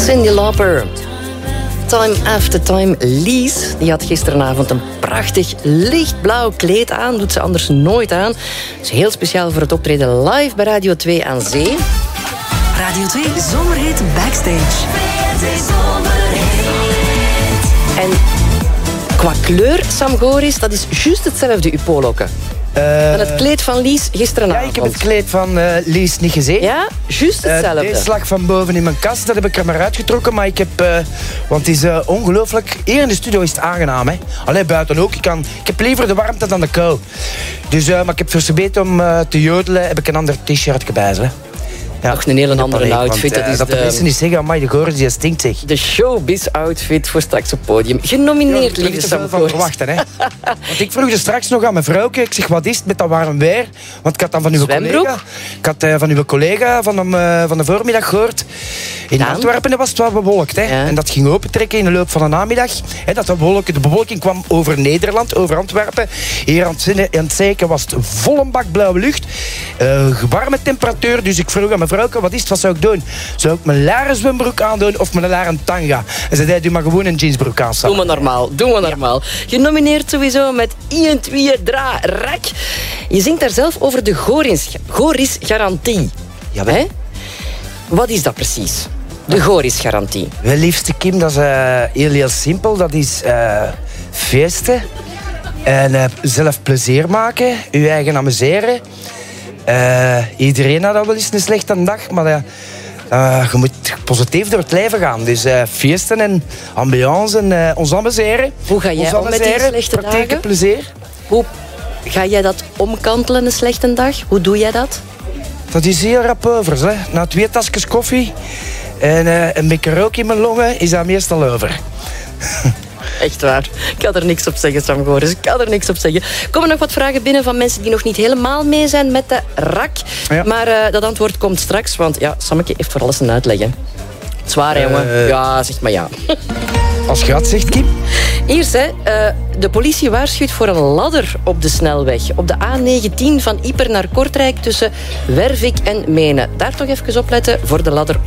Cyndi Lauper. Time After Time. Lies, die had gisteravond een prachtig lichtblauw kleed aan. Doet ze anders nooit aan. Dat is heel speciaal voor het optreden live bij Radio 2 aan Zee. Radio 2 Zomerhit Backstage. En qua kleur, Sam Goris, dat is juist hetzelfde, uw poloken. En het kleed van Lies gisteravond. Ja, ik heb het kleed van Lies niet gezien. Ja, juist hetzelfde. Deze lag van boven in mijn kast, dat heb ik er maar uitgetrokken. Maar ik heb, want het is ongelooflijk. Hier in de studio is het aangenaam, hè. Allee, buiten ook. Ik heb liever de warmte dan de kou. Dus, maar ik heb versbeten om te jodelen, heb ik een ander t-shirtje bij ze. Ja, nog een hele andere outfit. Want, dat de mensen niet zeggen, amai, de Goris die stinkt zich. De showbiz-outfit voor straks op podium. Genomineerd, lieve Sam van verwachten, hè. Want ik vroeg er straks nog aan mijn vrouwke. Ik zeg, wat is het met dat warm weer? Want ik had dan van uw collega... Ik had van uw collega van de voormiddag gehoord. In Antwerpen was het wel bewolkt, hè. Ja. En dat ging opentrekken in de loop van de namiddag. Hè, dat de bewolking kwam over Nederland, over Antwerpen. Hier aan het Zeiken was het volle bak blauwe lucht. Warme temperatuur. Dus ik vroeg aan mijn vrouwke, wat is het? Wat zou ik doen? Zou ik mijn laren zwembroek aandoen of mijn laren tanga? En zei hij, doe maar gewoon een jeansbroek aan. Doe maar normaal. Genomineerd sowieso met 1, 2, 3, rak. Je zingt daar zelf over de Goris-garantie. Ja, hè? Wat is dat precies? De Goris-garantie. Wel, liefste Kim, dat is heel simpel. Dat is feesten en zelf plezier maken, je eigen amuseren. Iedereen had al wel eens een slechte dag, maar je moet positief door het leven gaan. Dus feesten en ambiance en ons amuseren. Hoe ga jij om met die slechte dagen? Plezier. Hoe ga jij dat omkantelen, een slechte dag? Hoe doe jij dat? Dat is heel rap over. Hè. Na 2 tasjes koffie en een beetje rook in mijn longen is dat meestal over. Echt waar. Ik kan er niks op zeggen, Sam Goris. Ik kan er niks op zeggen. Er komen nog wat vragen binnen van mensen die nog niet helemaal mee zijn met de rak. Ja. Maar dat antwoord komt straks, want ja, Sammeke heeft voor alles een uitleg. Hè. Zwaar, jongen. Ja, zeg maar ja. Als je dat zegt, Kim? Eerst, de politie waarschuwt voor een ladder op de snelweg. Op de A19 van Ieper naar Kortrijk tussen Wervik en Menen. Daar toch even op letten voor de ladder